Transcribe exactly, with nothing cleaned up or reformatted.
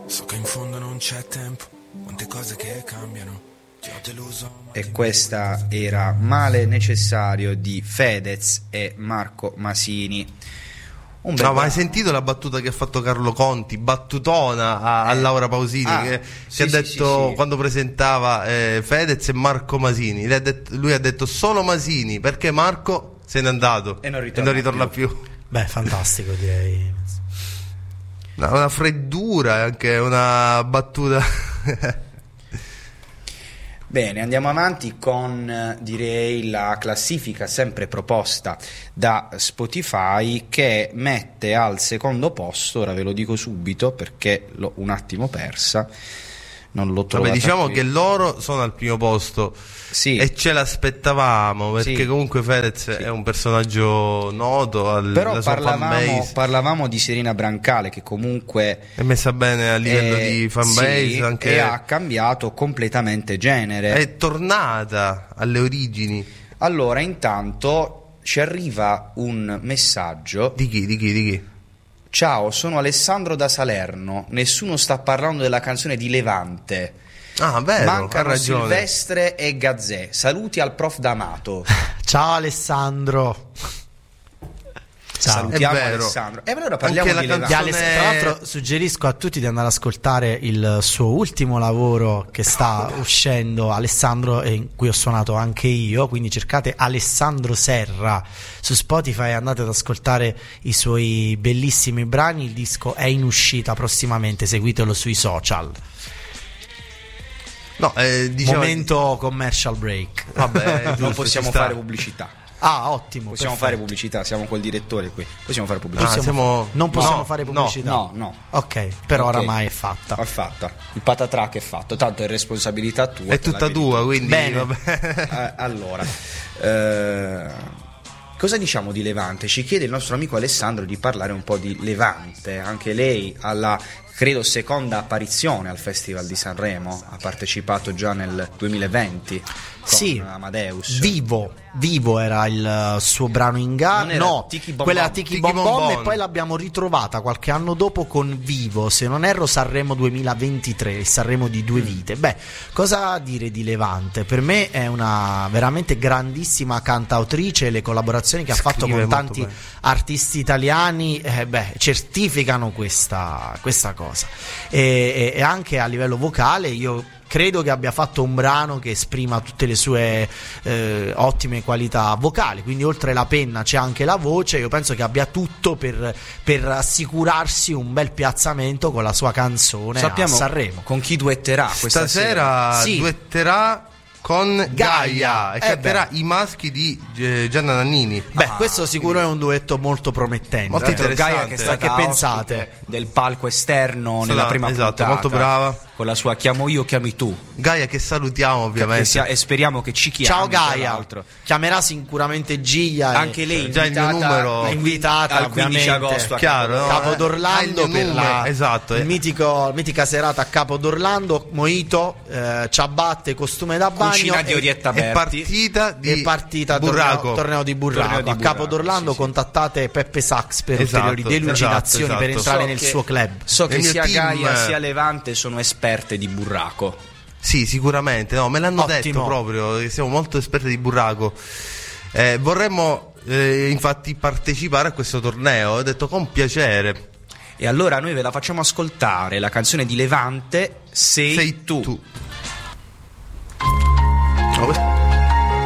So che in fondo non c'è tempo, quante cose che cambiano. Ti ho deluso. E questa era Male Necessario di Fedez e Marco Masini. Un bel no, ma hai brano. sentito la battuta che ha fatto Carlo Conti, battutona a, a Laura Pausini, Ah, che, sì, che ha sì, detto sì, sì. quando presentava eh, Fedez e Marco Masini, lui ha, detto, lui ha detto solo Masini perché Marco se n'è andato E non ritorna, e non ritorna più. più. Beh, fantastico, direi. No, una freddura, anche una battuta. Bene, andiamo avanti con eh, direi la classifica sempre proposta da Spotify, che mette al secondo posto, ora ve lo dico subito perché l'ho un attimo persa, non l'ho trovata. Vabbè, diciamo qui. che loro sono al primo posto, sì. e ce l'aspettavamo perché Sì. comunque Fedez Sì. è un personaggio noto al, Però alla sua parlavamo, fanbase, parlavamo di Serena Brancale, che comunque è messa bene a livello è- di fanbase, sì, anche e ha cambiato completamente genere. è tornata alle origini. Allora, intanto ci arriva un messaggio. Di chi? Di chi? Di chi? Ciao, sono Alessandro da Salerno. Nessuno sta parlando della canzone di Levante. Ah, vero, ha Mancano ragione. Silvestre e Gazzè. Saluti al prof D'Amato. Ciao Alessandro. Ciao. Salutiamo È vero. Alessandro. E allora parliamo Anche di la Levante. Di canzone- Aless- Tra l'altro suggerisco a tutti di andare ad ascoltare il suo ultimo lavoro che sta uscendo, Alessandro, e in cui ho suonato anche io, quindi cercate Alessandro Serra su Spotify e andate ad ascoltare i suoi bellissimi brani. Il disco è in uscita prossimamente, seguitelo sui social. No, eh, diciamo, Momento commercial break. vabbè, Non giusto, possiamo ci sta. fare pubblicità. Ah, ottimo. Possiamo perfetto. fare pubblicità, siamo col direttore qui. Possiamo fare pubblicità. Ah, Possiamo- siamo- non possiamo no, fare no, pubblicità. No, no. Ok, però Ok. oramai è fatta. È fatta. Il patatrack è fatto, tanto è responsabilità tua. È te la tutta vedi tua, tu. quindi Bene. vabbè. Eh, allora, eh, cosa diciamo di Levante? Ci chiede il nostro amico Alessandro di parlare un po' di Levante. Anche lei alla, credo, seconda apparizione al Festival di Sanremo, ha partecipato già nel duemilaventi con Sì, Amadeus. Vivo, Vivo era il uh, suo brano in Non gara. era No, Tiki Bom quella era Bom. Tiki Tiki Bom Bom Bom, Bom. e poi l'abbiamo ritrovata qualche anno dopo con Vivo, se non erro Sanremo duemilaventitré, il Sanremo di Mm. due vite. Beh, cosa dire di Levante? Per me è una veramente grandissima cantautrice, le collaborazioni che ha fatto Scrive con molto tanti bene. artisti italiani eh, beh, certificano questa, questa cosa. E, e- e anche a livello vocale io credo che abbia fatto un brano che esprima tutte le sue eh, ottime qualità vocali, quindi oltre la penna c'è anche la voce. Io penso che abbia tutto per, per assicurarsi un bel piazzamento con la sua canzone Sappiamo a Sanremo. con chi duetterà questa Stasera Sì. duetterà con Gaia, Gaia. e Eh canterà beh. i maschi di eh, Gianna Nannini. Beh, Ah, questo sicuro è un duetto molto promettente. Molto Tra l'altro Gaia, interessante. che è stata Che ospite pensate? del palco esterno Sarà- nella prima esatto, puntata, molto brava. con la sua Chiamo io, chiami tu. Gaia, che salutiamo Che ovviamente. sia- e speriamo che ci chiami. Ciao tra Gaia, l'altro. chiamerà sicuramente Gia. e- Anche lei già il mio invitata- numero- è invitata al quindici ovviamente. agosto a Chiaro, no? Capo Eh, d'Orlando hai il per mio la numero, esatto, il eh. mitico, mitica serata a Capo d'Orlando, mojito, eh, ciabatte, costume da bagno Cucina di e- Orietta È Berti. partita di e partita Burraco. torneo, torneo di Burraco. Torneo di A Capo Burraco, d'Orlando sì, sì. contattate Peppe Sax per Esatto, ulteriori delucidazioni esatto, per esatto. entrare So nel che- suo club. So Nel che mio sia team- Gaia sia Levante sono esperte di burraco. Sì, sicuramente, no, me l'hanno Ottimo. detto proprio, che siamo molto esperti di burraco. Eh, vorremmo eh, infatti partecipare a questo torneo, ho detto con piacere. E allora noi ve la facciamo ascoltare, la canzone di Levante, Sei, Sei tu. tu.